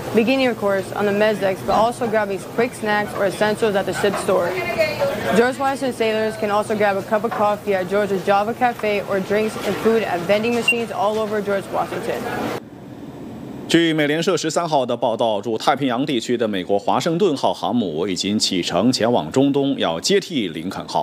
beginning your course on the mez decks, but also grabbing quick snacks or essentials at the ship's store. George Washington sailors can also grab a cup of coffee at George's Java Cafe or drinks and food at vending machines all over George Washington. 据美联社13号的报道，驻太平洋地区的美国华盛顿号航母已经启程前往中东，要接替林肯号。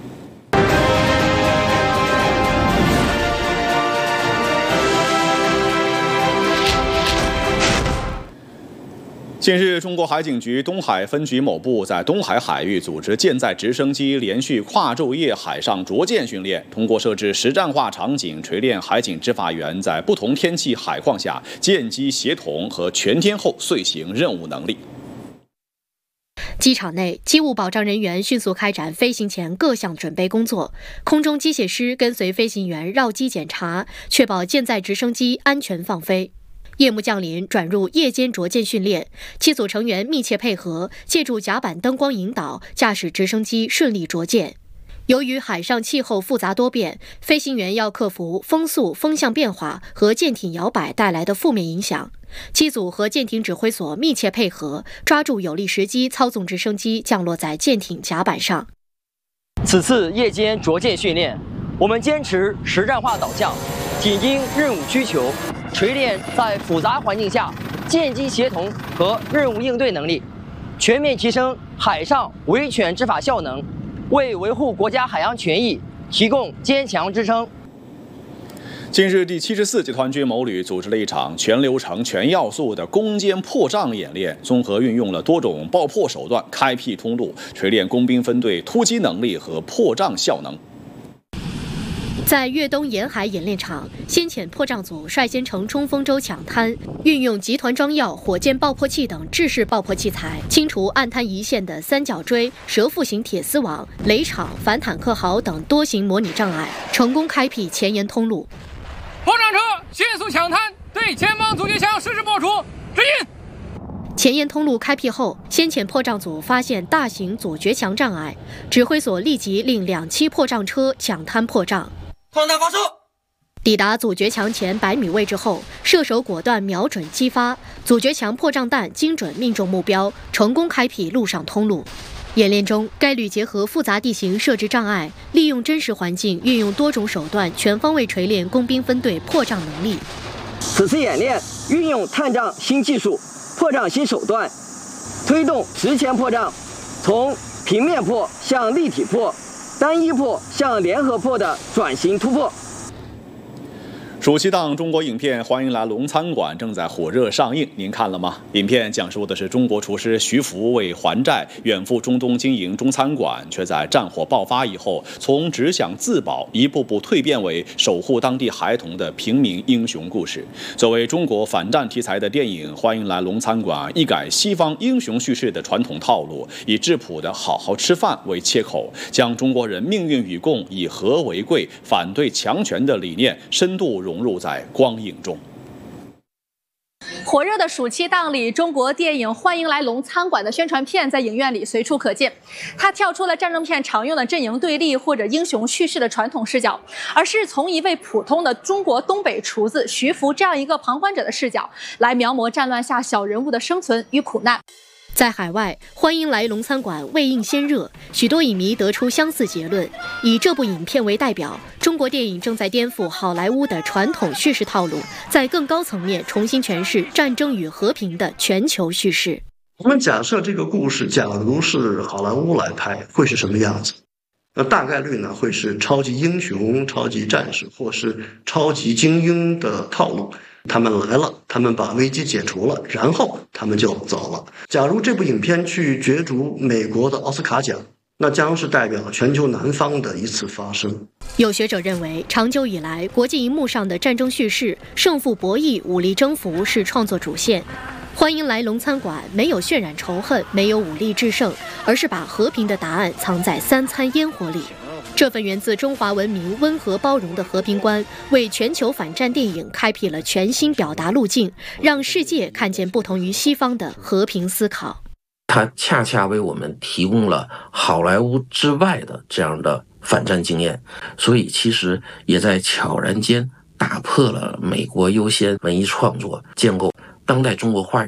近日，中国海警局东海分局某部在东海海域组织舰载直升机连续跨昼夜海上着舰训练，通过设置实战化场景，锤炼海警执法员在不同天气海况下舰机协同和全天候遂行任务能力。 机场内，机务保障人员迅速开展飞行前各项准备工作，空中机械师跟随飞行员绕机检查，确保舰载直升机安全放飞。夜幕降临，转入夜间着舰训练，机组成员密切配合，借助甲板灯光引导，驾驶直升机顺利着舰。由于海上气候复杂多变，飞行员要克服风速、风向变化和舰艇摇摆带来的负面影响。机组和舰艇指挥所密切配合，抓住有利时机，操纵直升机降落在舰艇甲板上。 此次夜间着舰训练，我们坚持实战化导向，紧盯任务需求，锤炼在复杂环境下舰机协同和任务应对能力，全面提升海上维权执法效能，为维护国家海洋权益提供坚强支撑。 近日，第74集团军某旅组织了一场全流程、全要素的攻坚破障演练，综合运用了多种爆破手段，开辟通路，锤炼工兵分队突击能力和破障效能。 在粤东沿海演练场，先遣破障组率先乘冲锋舟抢滩，运用集团装药、火箭爆破器等制式爆破器材，清除岸滩一线的三角锥、蛇腹型铁丝网、雷场、反坦克壕等多型模拟障碍，成功开辟前沿通路。 破障车迅速抢滩，对前方阻绝墙实施破除，指引。 前沿通路开辟后，先遣破障组发现大型阻绝墙障碍，指挥所立即令2栖破障车抢滩破障。 炮弹发射！ 抵达阻绝墙前100米位置后，射手果断瞄准击发，阻绝墙破障弹精准命中目标，成功开辟陆上通路。演练中，该旅结合复杂地形设置障碍，利用真实环境，运用多种手段，全方位锤炼工兵分队破障能力。 此次演练运用探障新技术、破障新手段，推动直前破障从平面破向立体破、单一破向联合破的转型突破。 暑期档中国影片《欢迎来龙餐馆》正在火热上映，您看了吗？影片讲述的是中国厨师徐福为还债远赴中东经营中餐馆，却在战火爆发以后，从只想自保一步步蜕变为守护当地孩童的平民英雄故事。作为中国反战题材的电影，《欢迎来龙餐馆》一改西方英雄叙事的传统套路，以质朴的好好吃饭为切口，将中国人命运与共、以和为贵、反对强权的理念深度融入在光影中。 火热的暑期档里，中国电影《欢迎来龙餐馆》的宣传片在影院里随处可见。它跳出了战争片常用的阵营对立或者英雄叙事的传统视角，而是从一位普通的中国东北厨子徐福这样一个旁观者的视角，来描摹战乱下小人物的生存与苦难。 在海外，《欢迎来龙餐馆》未映先热，许多影迷得出相似结论。以这部影片为代表，中国电影正在颠覆好莱坞的传统叙事套路，在更高层面重新诠释战争与和平的全球叙事。 我们假设这个故事假如是好莱坞来拍，会是什么样子？那大概率呢会是超级英雄、超级战士或是超级精英的套路。他们来了，他们把危机解除了，然后他们就走了。假如这部影片去角逐美国的奥斯卡奖，那将是代表全球南方的一次发声。 有学者认为，长久以来，国际荧幕上的战争叙事、胜负博弈、武力征服是创作主线。欢迎来龙餐馆没有渲染仇恨，没有武力制胜，而是把和平的答案藏在3餐烟火里。这份源自中华文明温和包容的和平观，为全球反战电影开辟了全新表达路径，让世界看见不同于西方的和平思考。 它恰恰为我们提供了好莱坞之外的这样的反战经验，所以其实也在悄然间打破了美国优先文艺创作建构当代中国画